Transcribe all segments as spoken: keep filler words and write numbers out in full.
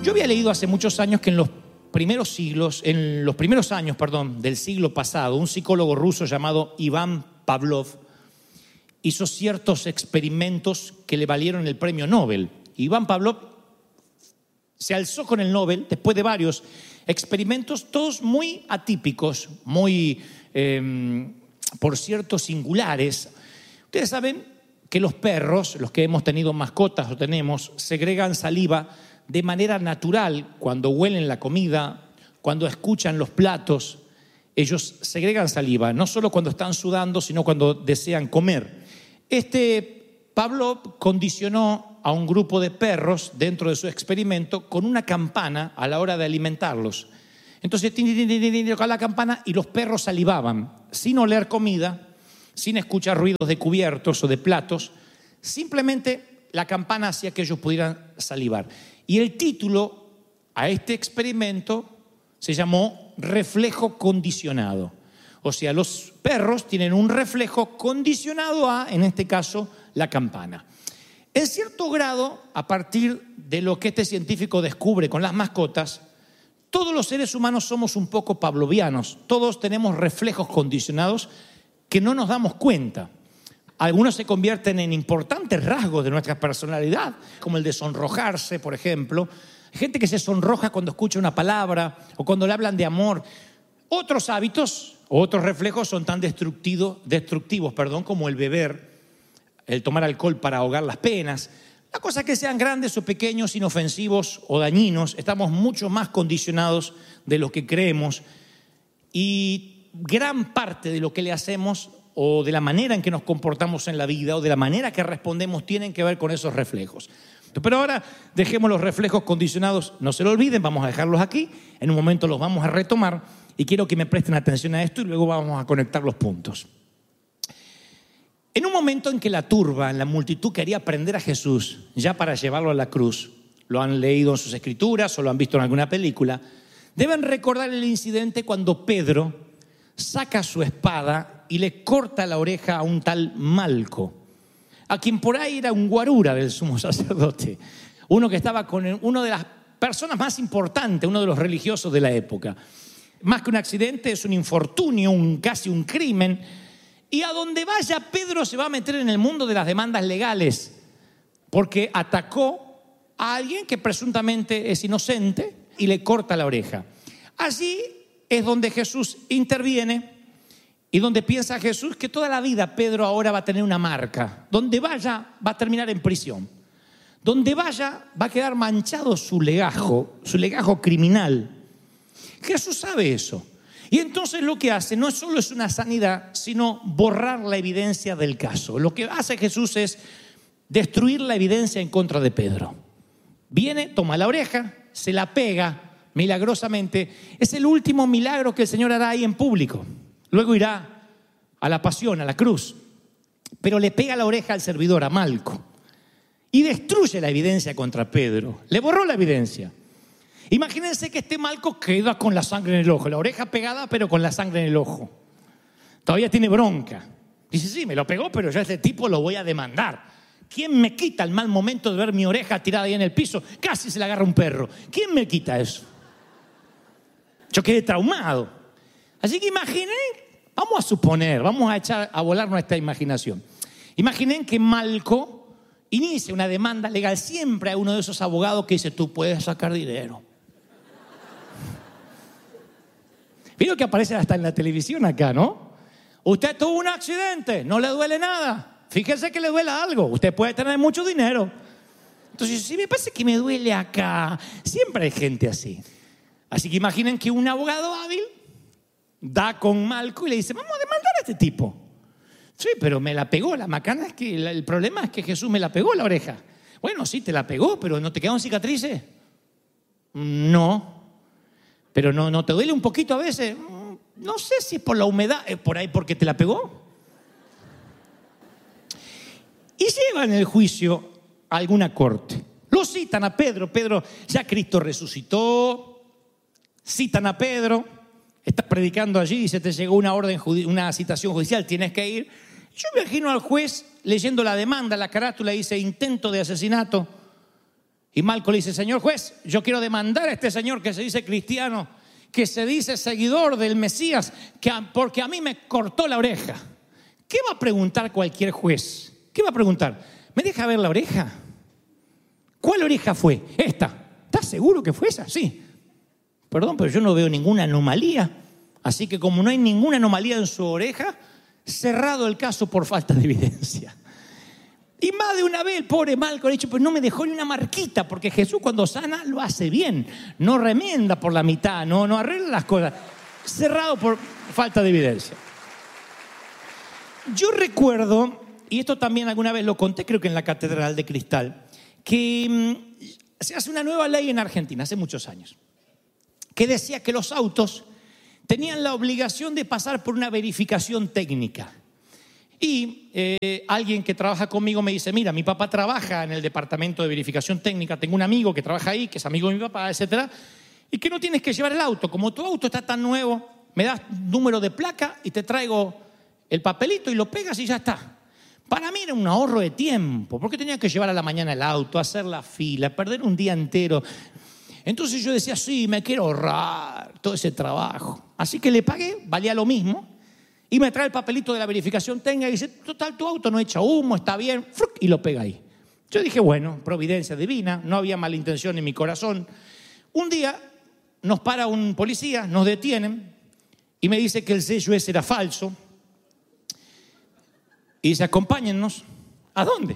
Yo había leído hace muchos años que en los primeros siglos, en los primeros años, perdón, del siglo pasado, un psicólogo ruso llamado Iván Pavlov hizo ciertos experimentos que le valieron el premio Nobel. Iván Pavlov se alzó con el Nobel después de varios experimentos, todos muy atípicos, muy, eh, por cierto, singulares. Ustedes saben que los perros, los que hemos tenido mascotas o tenemos, segregan saliva de manera natural cuando huelen la comida, cuando escuchan los platos. Ellos segregan saliva, no solo cuando están sudando, sino cuando desean comer. Este Pavlov condicionó a un grupo de perros dentro de su experimento con una campana a la hora de alimentarlos. Entonces, tocaba la campana y los perros salivaban, sin oler comida, sin escuchar ruidos de cubiertos o de platos. Simplemente la campana hacía que ellos pudieran salivar. Y el título a este experimento se llamó reflejo condicionado. O sea, los perros tienen un reflejo condicionado a, en este caso, la campana. En cierto grado, a partir de lo que este científico descubre con las mascotas, todos los seres humanos somos un poco pavlovianos. Todos tenemos reflejos condicionados que no nos damos cuenta. Algunos se convierten en importantes rasgos de nuestra personalidad, como el de sonrojarse, por ejemplo. Hay gente que se sonroja cuando escucha una palabra o cuando le hablan de amor. Otros hábitos, otros reflejos son tan destructivos, destructivos perdón, como el beber, el tomar alcohol para ahogar las penas. Las cosas que sean grandes o pequeños, inofensivos o dañinos, estamos mucho más condicionados de lo que creemos. Y gran parte de lo que le hacemos o de la manera en que nos comportamos en la vida o de la manera que respondemos tienen que ver con esos reflejos. Pero ahora dejemos los reflejos condicionados, no se lo olviden, vamos a dejarlos aquí, en un momento los vamos a retomar y quiero que me presten atención a esto y luego vamos a conectar los puntos. En un momento en que la turba, en la multitud quería prender a Jesús ya para llevarlo a la cruz, lo han leído en sus escrituras o lo han visto en alguna película, deben recordar el incidente cuando Pedro saca su espada y le corta la oreja a un tal Malco, a quien por ahí era un guarura del sumo sacerdote, uno que estaba con una de las personas más importantes, uno de los religiosos de la época. Más que un accidente, es un infortunio, un, casi un crimen. Y a donde vaya, Pedro se va a meter en el mundo de las demandas legales, porque atacó a alguien que presuntamente es inocente y le corta la oreja. Allí es donde Jesús interviene y donde piensa Jesús que toda la vida Pedro ahora va a tener una marca. Donde vaya va a terminar en prisión. Donde vaya va a quedar manchado su legajo, su legajo criminal. Jesús sabe eso. Y entonces lo que hace no solo es una sanidad, sino borrar la evidencia del caso. Lo que hace Jesús es destruir la evidencia en contra de Pedro. Viene, toma la oreja, se la pega milagrosamente. Es el último milagro que el Señor hará ahí en público. Luego irá a la pasión, a la cruz. Pero le pega la oreja al servidor, a Malco. Y destruye la evidencia contra Pedro. Le borró la evidencia. Imagínense que este Malco queda con la sangre en el ojo. La oreja pegada, pero con la sangre en el ojo. Todavía tiene bronca. Dice, sí, me lo pegó, pero yo a este tipo lo voy a demandar. ¿Quién me quita el mal momento de ver mi oreja tirada ahí en el piso? Casi se le agarra un perro. ¿Quién me quita eso? Yo quedé traumado. Así que imaginen, vamos a suponer, vamos a echar a volar nuestra imaginación. Imaginen que Malco inicia una demanda legal. Siempre hay uno de esos abogados que dice, tú puedes sacar dinero. Vieron que aparece hasta en la televisión acá, ¿no? Usted tuvo un accidente, no le duele nada. Fíjese que le duele algo. Usted puede tener mucho dinero. Entonces, si me parece que me duele acá. Siempre hay gente así. Así que imaginen que un abogado hábil da con Malco y le dice, vamos a demandar a este tipo. Sí, pero me la pegó. La macana es que el problema es que Jesús me la pegó la oreja. Bueno, sí, te la pegó, pero ¿no te quedaron cicatrices? No. ¿Pero no, no te duele un poquito a veces? No sé si por la humedad, ¿es por ahí porque te la pegó? Y llevan el juicio a alguna corte. Lo citan a Pedro. Pedro, ya Cristo resucitó. Citan a Pedro. Estás predicando allí y se te llegó una orden, una citación judicial, tienes que ir. Yo me imagino al juez leyendo la demanda, la carátula, dice intento de asesinato. Y Malcolm le dice, señor juez, yo quiero demandar a este señor que se dice cristiano, que se dice seguidor del Mesías, que, porque a mí me cortó la oreja. ¿Qué va a preguntar cualquier juez? ¿Qué va a preguntar? ¿Me deja ver la oreja? ¿Cuál oreja fue? Esta. ¿Estás seguro que fue esa? Sí. Perdón, pero yo no veo ninguna anomalía. Así que como no hay ninguna anomalía en su oreja, cerrado el caso por falta de evidencia. Y más de una vez el pobre Malcolm ha dicho, pues no me dejó ni una marquita, porque Jesús cuando sana lo hace bien, no remienda por la mitad, no, no arregla las cosas. Cerrado por falta de evidencia. Yo recuerdo, y esto también alguna vez lo conté, creo que en la Catedral de Cristal, que mmm, se hace una nueva ley en Argentina, hace muchos años, que decía que los autos tenían la obligación de pasar por una verificación técnica. Y eh, alguien que trabaja conmigo me dice, mira, mi papá trabaja en el departamento de verificación técnica, tengo un amigo que trabaja ahí, que es amigo de mi papá, etcétera, y que no tienes que llevar el auto. Como tu auto está tan nuevo, me das número de placa y te traigo el papelito y lo pegas y ya está. Para mí era un ahorro de tiempo, porque tenía que llevar a la mañana el auto, hacer la fila, perder un día entero. Entonces yo decía, sí, me quiero ahorrar todo ese trabajo. Así que le pagué, valía lo mismo. Y me trae el papelito de la verificación técnica y dice, total, tu auto no echa humo, está bien, y lo pega ahí. Yo dije, bueno, providencia divina, no había mala intención en mi corazón. Un día nos para un policía, nos detienen y me dice que el sello ese era falso. Y dice, acompáñennos. ¿A dónde?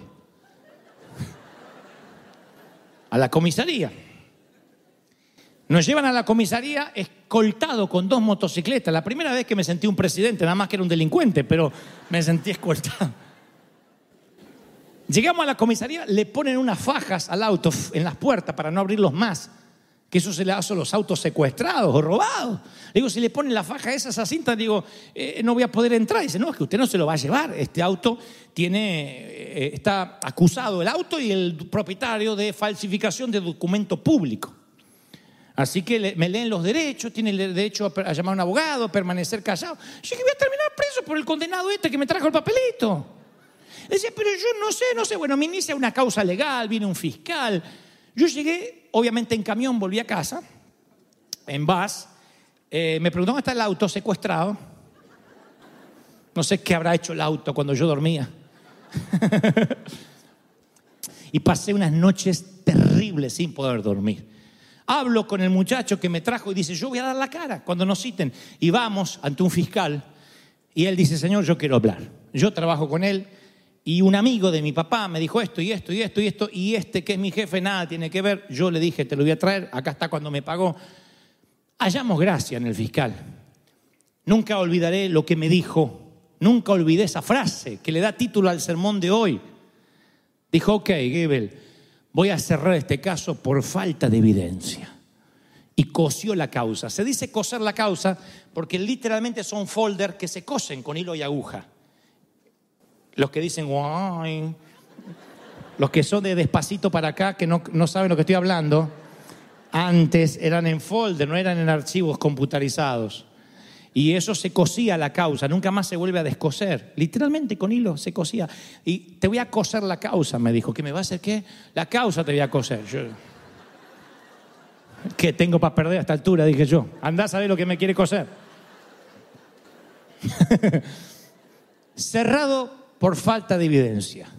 A la comisaría. Nos llevan a la comisaría escoltado con dos motocicletas. La primera vez que me sentí un presidente, nada más que era un delincuente, pero me sentí escoltado. Llegamos a la comisaría, le ponen unas fajas al auto en las puertas para no abrirlos más, que eso se le hace a los autos secuestrados o robados. Digo, si le ponen la faja esa, esa cinta, digo, eh, no voy a poder entrar. Dice, no, es que usted no se lo va a llevar. Este auto tiene, eh, está acusado el auto y el propietario de falsificación de documento público. Así que le, me leen los derechos, tiene el derecho a, a llamar a un abogado, a permanecer callado. Yo dije, voy a terminar preso por el condenado este que me trajo el papelito. Decía, pero yo no sé, no sé. Bueno, me inicia una causa legal, viene un fiscal. Yo llegué, obviamente en camión, volví a casa, en bus. Eh, me preguntó dónde está el auto secuestrado. No sé qué habrá hecho el auto cuando yo dormía. Y pasé unas noches terribles sin poder dormir. Hablo con el muchacho que me trajo y dice, yo voy a dar la cara cuando nos citen. Y vamos ante un fiscal y él dice, señor, yo quiero hablar. Yo trabajo con él y un amigo de mi papá me dijo esto y esto y esto y esto. Y este que es mi jefe nada tiene que ver. Yo le dije, te lo voy a traer, acá está cuando me pagó. Hallamos gracia en el fiscal. Nunca olvidaré lo que me dijo. Nunca olvidé esa frase que le da título al sermón de hoy. Dijo, ok, Gebel, voy a cerrar este caso por falta de evidencia. Y cosió la causa. Se dice coser la causa porque literalmente son folders que se cosen con hilo y aguja. Los que dicen, guay. Los que son de Despacito para acá, que no, no saben lo que estoy hablando, antes eran en folder, no eran en archivos computarizados. Y eso se cosía la causa, nunca más se vuelve a descoser. Literalmente con hilo se cosía. Y te voy a coser la causa, me dijo. ¿Qué me va a hacer qué? La causa te voy a coser. Yo, ¿qué tengo para perder a esta altura? Dije yo. Andá a saber lo que me quiere coser. Cerrado por falta de evidencia.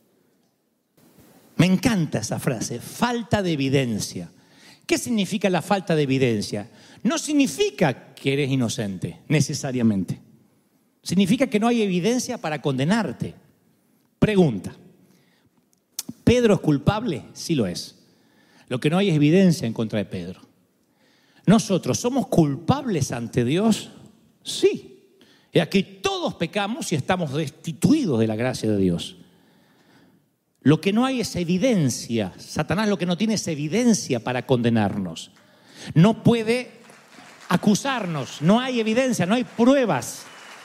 Me encanta esa frase, falta de evidencia. ¿Qué significa la falta de evidencia? No significa que eres inocente, necesariamente. Significa que no hay evidencia para condenarte. Pregunta, ¿Pedro es culpable? Sí lo es. Lo que no hay es evidencia en contra de Pedro. ¿Nosotros somos culpables ante Dios? Sí. Y aquí todos pecamos y estamos destituidos de la gracia de Dios. Lo que no hay es evidencia. Satanás lo que no tiene es evidencia para condenarnos. No puede acusarnos. No hay evidencia, no hay pruebas.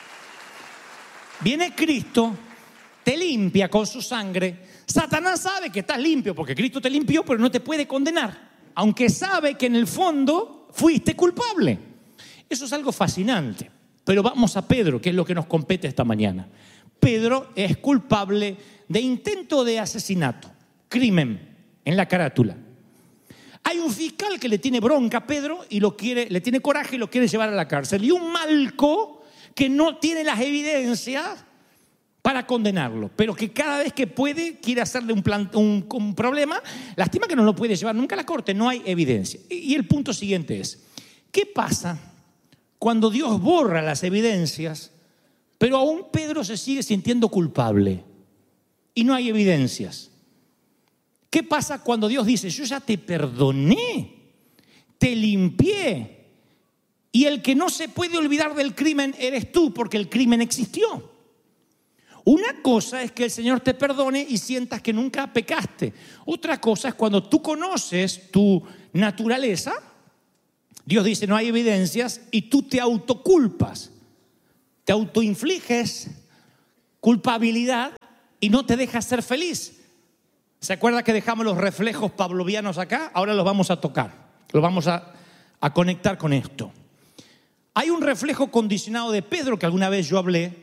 Viene Cristo, te limpia con su sangre. Satanás sabe que estás limpio porque Cristo te limpió, pero no te puede condenar. Aunque sabe que en el fondo fuiste culpable. Eso es algo fascinante. Pero vamos a Pedro, que es lo que nos compete esta mañana. Pedro es culpable de intento de asesinato, crimen en la carátula. fiscal que le tiene bronca a Pedro y lo quiere, le tiene coraje y lo quiere llevar a la cárcel. Y un Malco que no tiene las evidencias para condenarlo, pero que cada vez que puede quiere hacerle un, plan, un, un problema. Lástima que no lo puede llevar nunca a la corte, no hay evidencia. Y el punto siguiente es, ¿qué pasa cuando Dios borra las evidencias, pero aún Pedro se sigue sintiendo culpable y no hay evidencias? ¿Qué pasa cuando Dios dice, yo ya te perdoné, te limpié, y el que no se puede olvidar del crimen eres tú, porque el crimen existió? Una cosa es que el Señor te perdone y sientas que nunca pecaste. Otra cosa es cuando tú conoces tu naturaleza, Dios dice no hay evidencias y tú te autoculpas, te autoinfliges culpabilidad y no te dejas ser feliz. ¿Se acuerda que dejamos los reflejos pavlovianos acá? Ahora los vamos a tocar, los vamos a, a conectar con esto. Hay un reflejo condicionado de Pedro que alguna vez yo hablé,